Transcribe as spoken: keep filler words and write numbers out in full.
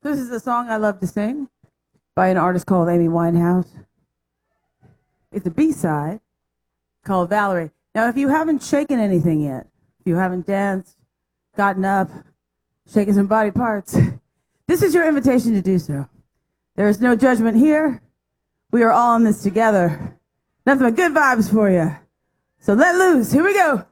This is a song I love to sing by an artist called Amy Winehouse. It's a B-side called Valerie. Now, if you haven't shaken anything yet, if you haven't danced, gotten up, shaken some body parts, this is your invitation to do so. There is no judgment here. We are all in this together. Nothing but good vibes for you. So let loose. Here we go.